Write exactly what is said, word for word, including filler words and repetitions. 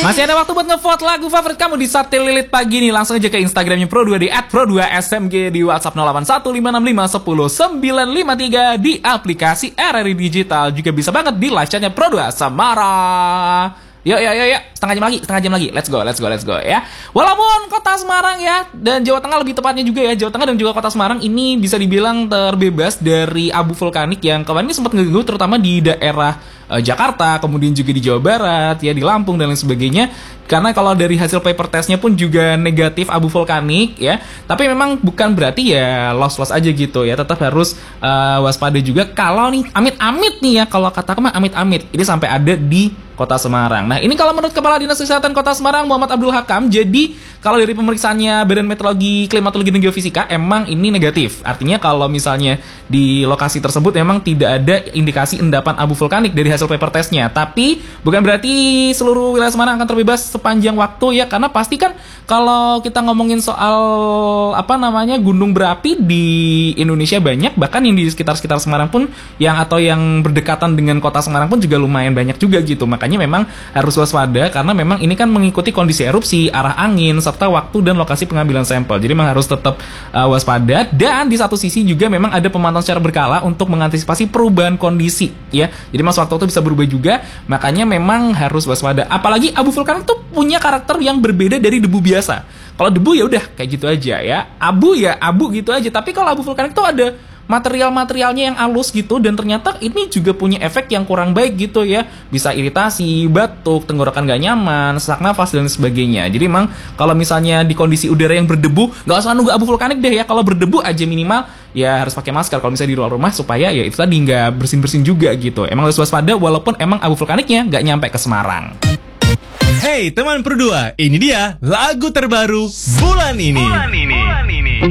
Masih ada waktu buat ngevote lagu favorit kamu di Sate Lilit pagi ini. Langsung aja ke Instagramnya Pro dua di at pro dua s m g, di WhatsApp nol delapan satu lima enam lima satu nol sembilan lima tiga, di aplikasi R R I Digital. Juga bisa banget di live chatnya Pro dua Semarang. Yuk, yuk, yuk, yuk, setengah jam lagi, setengah jam lagi, let's go, let's go, let's go, ya. Walaupun kota Semarang ya, dan Jawa Tengah lebih tepatnya juga ya, Jawa Tengah dan juga kota Semarang ini bisa dibilang terbebas dari abu vulkanik yang kemarin ini sempat ngeganggu, terutama di daerah uh, Jakarta, kemudian juga di Jawa Barat, ya, di Lampung dan lain sebagainya. Karena kalau dari hasil paper testnya pun juga negatif abu vulkanik, ya. Tapi memang bukan berarti ya loss-loss aja gitu ya, tetap harus uh, waspada juga kalau nih, amit-amit nih ya, kalau kata kemah amit-amit, ini sampai ada di Kota Semarang. Nah, ini kalau menurut Kepala Dinas Kesehatan Kota Semarang Muhammad Abdul Hakam, jadi kalau dari pemeriksaannya Badan Meteorologi, Klimatologi dan Geofisika emang ini negatif. Artinya kalau misalnya di lokasi tersebut memang tidak ada indikasi endapan abu vulkanik dari hasil paper testnya. Tapi bukan berarti seluruh wilayah Semarang akan terbebas sepanjang waktu ya, karena pasti kan kalau kita ngomongin soal apa namanya gunung berapi di Indonesia banyak, bahkan yang di sekitar-sekitar Semarang pun yang atau yang berdekatan dengan Kota Semarang pun juga lumayan banyak juga gitu. Makanya memang harus waspada karena memang ini kan mengikuti kondisi erupsi, arah angin, serta waktu dan lokasi pengambilan sampel. Jadi memang harus tetap uh, waspada, dan di satu sisi juga memang ada pemantauan secara berkala untuk mengantisipasi perubahan kondisi ya. Jadi mas waktu itu bisa berubah juga, makanya memang harus waspada. Apalagi abu vulkanik tuh punya karakter yang berbeda dari debu biasa. Kalau debu ya udah kayak gitu aja ya. Abu ya abu gitu aja. Tapi kalau abu vulkanik tuh ada material-materialnya yang halus gitu, dan ternyata ini juga punya efek yang kurang baik gitu ya. Bisa iritasi, batuk, tenggorokan gak nyaman, sesak nafas dan sebagainya. Jadi emang kalau misalnya di kondisi udara yang berdebu, gak usah nunggu abu vulkanik deh ya. Kalau berdebu aja minimal ya harus pakai masker kalau misalnya di luar rumah, supaya ya itu tadi gak bersin-bersin juga gitu. Emang harus waspada walaupun emang abu vulkaniknya gak nyampe ke Semarang. Hey teman Pro dua, ini dia lagu terbaru bulan ini. Bulan ini.